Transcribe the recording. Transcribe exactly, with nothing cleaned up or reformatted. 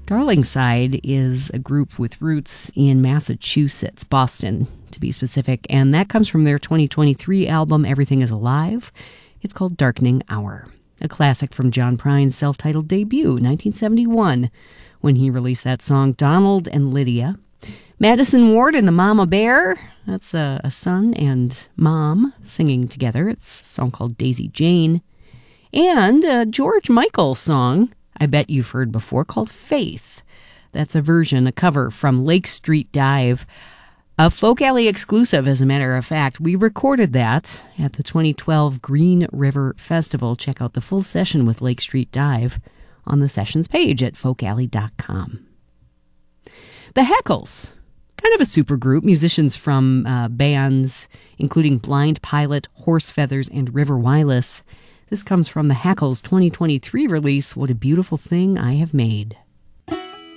Darlingside is a group with roots in Massachusetts, Boston to be specific, and that comes from their twenty twenty-three album, Everything is Alive. It's called Darkening Hour, a classic from John Prine's self-titled debut, nineteen seventy-one, when he released that song, Donald and Lydia. Madison Ward and the Mama Bear, that's a, a son and mom singing together. It's a song called Daisy Jane. And a George Michael song I bet you've heard before called Faith. That's a version, a cover from Lake Street Dive. A Folk Alley exclusive, as a matter of fact. We recorded that at the twenty twelve Green River Festival. Check out the full session with Lake Street Dive on the sessions page at folk alley dot com. The Heckles, kind of a supergroup, musicians from uh, bands including Blind Pilot, Horse Feathers, and River Wireless. This comes from the Hackles' twenty twenty-three release, What a Beautiful Thing I Have Made.